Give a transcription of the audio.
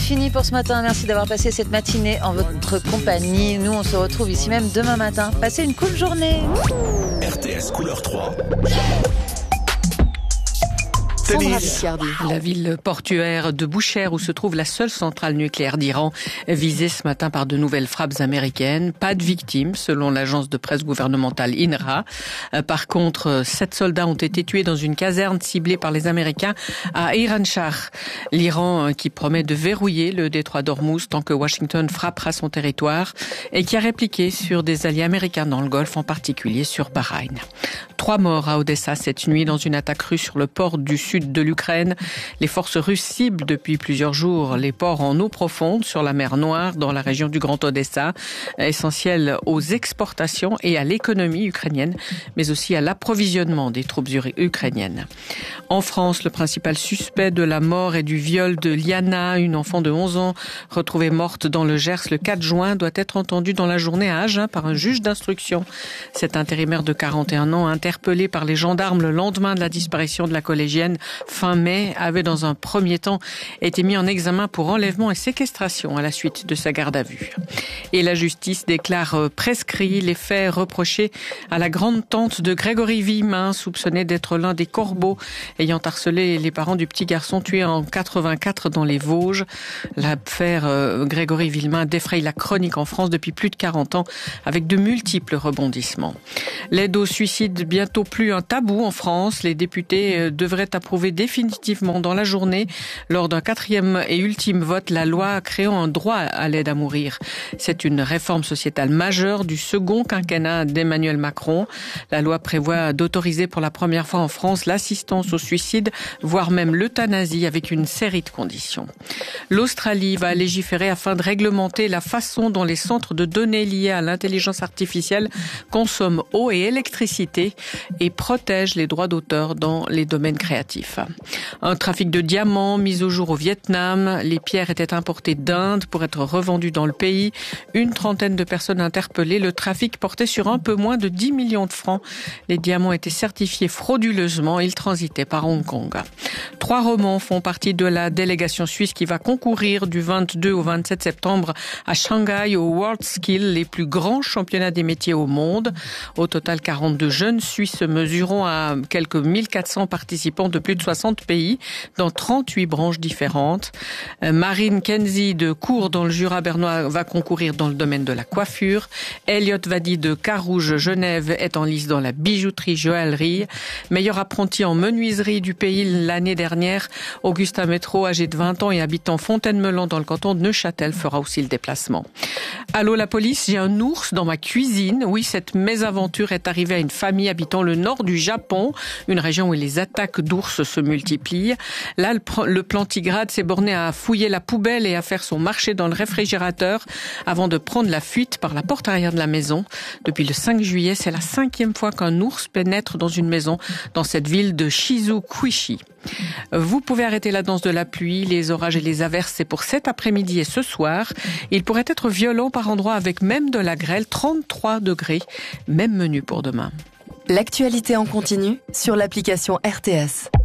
fini pour ce matin. Merci d'avoir passé cette matinée en votre compagnie. Nous, on se retrouve ici même demain matin. Passez une cool journée. RTS Couleur 3. La ville portuaire de Boucher, où se trouve la seule centrale nucléaire d'Iran, visée ce matin par de nouvelles frappes américaines. Pas de victimes, selon l'agence de presse gouvernementale INRA. Par contre, 7 soldats ont été tués dans une caserne ciblée par les Américains à Iran-Shah. L'Iran qui promet de verrouiller le détroit d'Ormuz tant que Washington frappera son territoire et qui a répliqué sur des alliés américains dans le Golfe, en particulier sur Bahreïn. 3 morts à Odessa cette nuit dans une attaque russe sur le port du sud de l'Ukraine. Les forces russes ciblent depuis plusieurs jours les ports en eau profonde sur la mer Noire dans la région du Grand Odessa, essentiels aux exportations et à l'économie ukrainienne, mais aussi à l'approvisionnement des troupes ukrainiennes. En France, le principal suspect de la mort et du viol de Liana, une enfant de 11 ans retrouvée morte dans le Gers le 4 juin, doit être entendu dans la journée à Agen par un juge d'instruction. Cet intérimaire de 41 ans, interpellé par les gendarmes le lendemain de la disparition de la collégienne fin mai, avait dans un premier temps été mis en examen pour enlèvement et séquestration à la suite de sa garde à vue. Et la justice déclare prescrit les faits reprochés à la grande-tante de Grégory Villemin, soupçonné d'être l'un des corbeaux ayant harcelé les parents du petit garçon tué en 84 dans les Vosges. L'affaire Grégory Villemin défraye la chronique en France depuis plus de 40 ans avec de multiples rebondissements. L'aide au suicide, bientôt plus un tabou en France. Les députés devraient approuver définitivement dans la journée, lors d'un 4e et ultime vote, la loi créant un droit à l'aide à mourir. C'est une réforme sociétale majeure du second quinquennat d'Emmanuel Macron. La loi prévoit d'autoriser pour la première fois en France l'assistance au suicide, voire même l'euthanasie, avec une série de conditions. L'Australie va légiférer afin de réglementer la façon dont les centres de données liés à l'intelligence artificielle consomment eau et électricité et protègent les droits d'auteur dans les domaines créatifs. Un trafic de diamants mis au jour au Vietnam. Les pierres étaient importées d'Inde pour être revendues dans le pays. Une trentaine de personnes interpellées. Le trafic portait sur un peu moins de 10 millions de francs. Les diamants étaient certifiés frauduleusement. Ils transitaient par Hong Kong. 3 romans font partie de la délégation suisse qui va concourir du 22 au 27 septembre à Shanghai au World Skills, les plus grands championnats des métiers au monde. Au total, 42 jeunes Suisses se mesureront à quelques 1400 participants de plus de 60 pays dans 38 branches différentes. Marine Kenzie de Cours dans le Jura bernois va concourir dans le domaine de la coiffure. Elliot Vadi de Carouge Genève est en lice dans la bijouterie joaillerie. Meilleur apprenti en menuiserie du pays l'année dernière, Augustin Métro, âgé de 20 ans et habitant Fontaine-Melon dans le canton de Neuchâtel, fera aussi le déplacement. Allô la police, j'ai un ours dans ma cuisine. Oui, cette mésaventure est arrivée à une famille habitant le nord du Japon, une région où les attaques d'ours se multiplient. Là, le plantigrade s'est borné à fouiller la poubelle et à faire son marché dans le réfrigérateur avant de prendre la fuite par la porte arrière de la maison. Depuis le 5 juillet, c'est la 5e fois qu'un ours pénètre dans une maison dans cette ville de Shizukuishi. Vous pouvez arrêter la danse de la pluie, les orages et les averses, c'est pour cet après-midi et ce soir. Il pourrait être violent par endroits avec même de la grêle, 33 degrés. Même menu pour demain. L'actualité en continu sur l'application RTS.